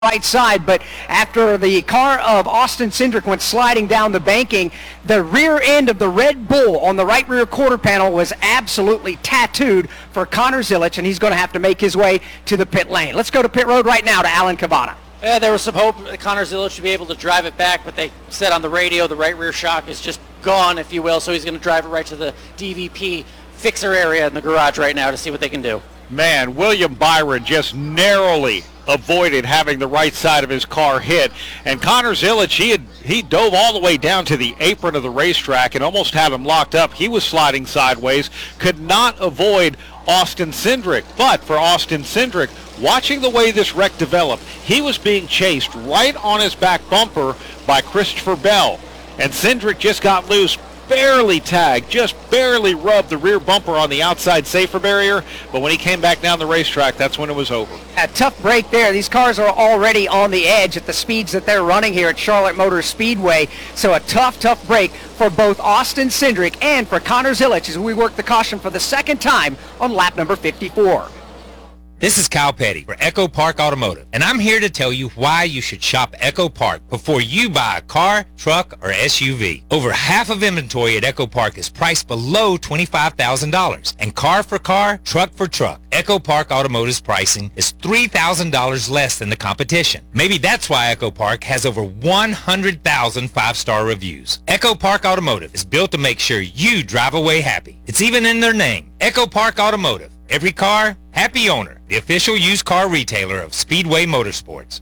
right side, but after the car of Austin Cindric went sliding down the banking, the rear end of the Red Bull on the right rear quarter panel was absolutely tattooed for Connor Zilisch, and he's going to have to make his way to the pit lane. Let's go to pit road right now to Alan Cavada. Yeah, there was some hope that Connor Zilisch should be able to drive it back, but they said on the radio the right rear shock is just gone, if you will, so he's going to drive it right to the DVP fixer area in the garage right now to see what they can do. Man, William Byron just narrowly avoided having the right side of his car hit. And Connor Zilisch, he dove all the way down to the apron of the racetrack and almost had him locked up. He was sliding sideways, could not avoid Austin Cindric. But for Austin Cindric, watching the way this wreck developed, he was being chased right on his back bumper by Christopher Bell. And Cindric just got loose, barely tagged, just barely rubbed the rear bumper on the outside safer barrier, but when he came back down the racetrack, that's when it was over. A tough break there. These cars are already on the edge at the speeds that they're running here at Charlotte Motor Speedway, so a tough break for both Austin Cindric and for Connor Zilisch as we work the caution for the second time on lap number 54. This is Kyle Petty for Echo Park Automotive, and I'm here to tell you why you should shop Echo Park before you buy a car, truck, or SUV. Over half of inventory at Echo Park is priced below $25,000, and car for car, truck for truck. Echo Park Automotive's pricing is $3,000 less than the competition. Maybe that's why Echo Park has over 100,000 five-star reviews. Echo Park Automotive is built to make sure you drive away happy. It's even in their name, Echo Park Automotive. Every car, happy owner. The official used car retailer of Speedway Motorsports.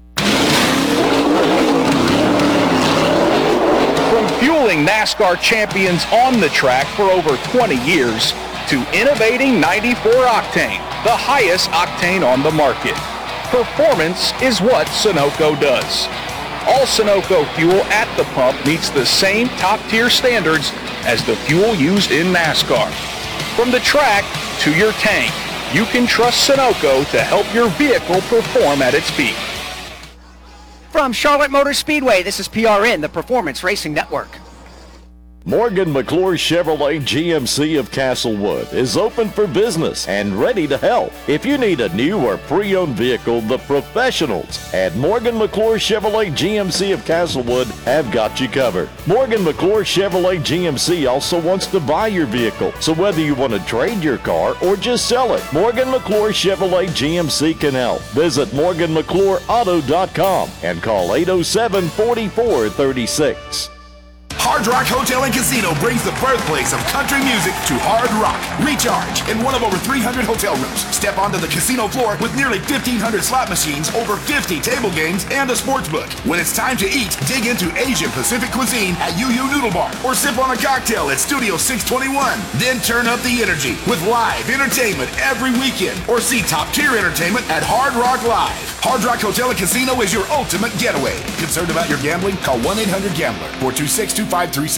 From fueling NASCAR champions on the track for over 20 years to innovating 94 octane, the highest octane on the market. Performance is what Sunoco does. All Sunoco fuel at the pump meets the same top-tier standards as the fuel used in NASCAR. From the track to your tank, you can trust Sunoco to help your vehicle perform at its peak. From Charlotte Motor Speedway, this is PRN, the Performance Racing Network. Morgan McClure Chevrolet GMC of Castlewood is open for business and ready to help. If you need a new or pre-owned vehicle, the professionals at Morgan McClure Chevrolet GMC of Castlewood have got you covered. Morgan McClure Chevrolet GMC also wants to buy your vehicle, so whether you want to trade your car or just sell it, Morgan McClure Chevrolet GMC can help. Visit MorganMcClureAuto.com and call 807-4436. Hard Rock Hotel and Casino brings the birthplace of country music to Hard Rock. Recharge in one of over 300 hotel rooms. Step onto the casino floor with nearly 1,500 slot machines, over 50 table games, and a sports book. When it's time to eat, dig into Asian Pacific cuisine at Yu Yu Noodle Bar or sip on a cocktail at Studio 621. Then turn up the energy with live entertainment every weekend or see top-tier entertainment at Hard Rock Live. Hard Rock Hotel and Casino is your ultimate getaway. Concerned about your gambling? Call 1-800-GAMBLER, 426-2537.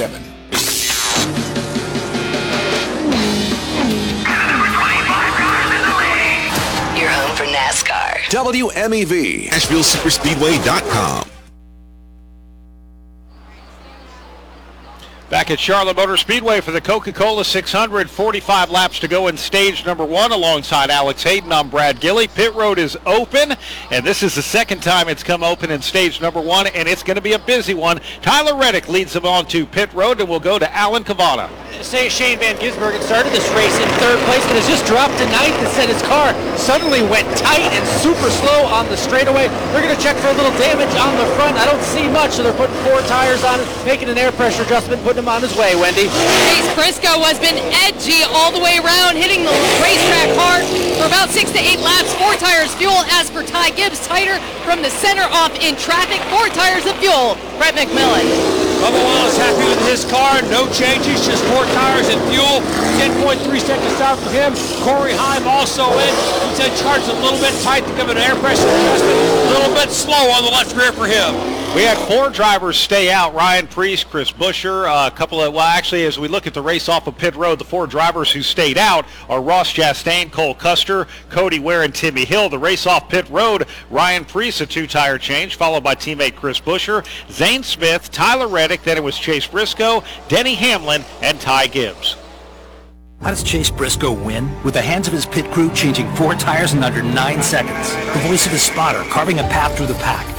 You're home for NASCAR. WMEV, NashvilleSuperspeedway.com. Back at Charlotte Motor Speedway for the Coca-Cola 600, 45 laps to go in stage number 1 alongside Alex Hayden. I'm Brad Gilley. Pit road is open, and this is the second time it's come open in stage number 1, and it's going to be a busy one. Tyler Reddick leads them on to pit road, and we'll go to Alan Cavada. Shane Van Gisbergen started this race in third place, but has just dropped to ninth and said his car suddenly went tight and super slow on the straightaway. They're going to check for a little damage on the front. I don't see much, so they're putting 4 tires on it, making an air pressure adjustment, putting him on his way, Wendy. Chase Briscoe has been edgy all the way around, hitting the racetrack hard for about 6 to 8 laps. 4 tires fuel. As for Ty Gibbs, tighter from the center off in traffic. 4 tires of fuel. Brett McMillan. Bubba Wallace happy with his car, no changes, just 4 tires and fuel. 10.3 seconds out for him. Corey Heim also in. He said charged a little bit tight to give it an air pressure adjustment. A little bit slow on the left rear for him. We had 4 drivers stay out. Ryan Preece, Chris Buescher, a couple of, well, actually, as we look at the race off of pit road, the 4 drivers who stayed out are Ross Chastain, Cole Custer, Cody Ware, and Timmy Hill. The race off pit road, Ryan Preece, a 2-tire change, followed by teammate Chris Buescher, Zane Smith, Tyler Reddick, then it was Chase Briscoe, Denny Hamlin, and Ty Gibbs. How does Chase Briscoe win? With the hands of his pit crew changing 4 tires in under 9 seconds. The voice of his spotter carving a path through the pack.